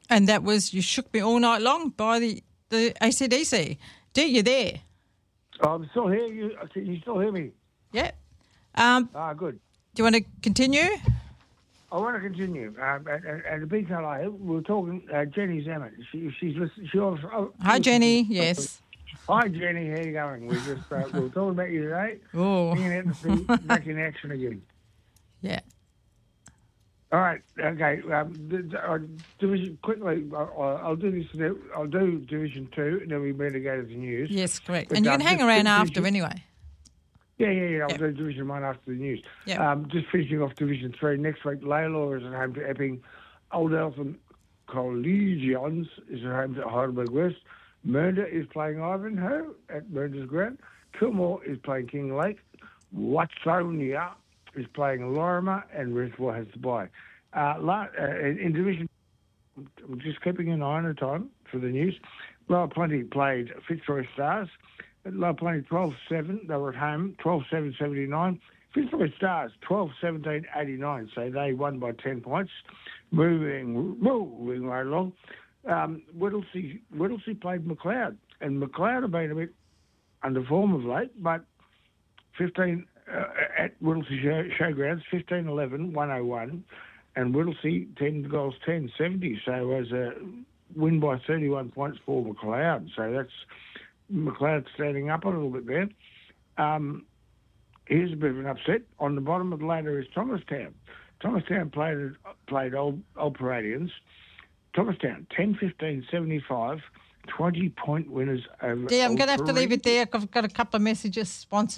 And that was You Shook Me All Night Long by the AC/DC. You there? I'm still here. Can you still hear me? Yeah. Good. Do you want to continue? I want to continue. And the big hello, we were talking, Jenny Zammit. She's listening. Hi, Jenny. Yes. Hi, Jenny. How you going? We were talking about you today. Oh. Being out to see back in action again. Yeah. All right. Okay. Division quickly. I'll do this. I'll do Division 2, and then we better go to the news. Yes, correct. But, and you can hang around after anyway. Yeah. I'll do Division 1 after the news. Yeah. Just finishing off Division 3. Next week, Laylaw is at home to Epping. Old Eltham Collegians is at home to Heidelberg West. Mernda is playing Ivanhoe at Mernda's ground. Kilmore is playing King Lake. Watsonia is playing Lorimer, and Reservoir has to buy. In Division, I'm just keeping an eye on the time for the news. Lower Plenty played Fitzroy Stars. Lower Plenty 12-7. They were at home, 12-7-79. Fitzroy Stars 12-17-89. So they won by 10 points. Moving right along. Whittlesea played McLeod, and McLeod have been a bit under form of late, but 15 at Whittlesea Showgrounds, 15-11, 101, and Whittlesea 10-10, 70. So it was a win by 31 points for McLeod. So that's McLeod standing up a little bit there. Here's a bit of an upset. On the bottom of the ladder is Thomastown. Thomastown played Old Paradians. Thomastown 10-15-75, 20-point winners over. Yeah, I'm Old going to have to leave it Paradians. there. I've got a couple of messages, sponsors.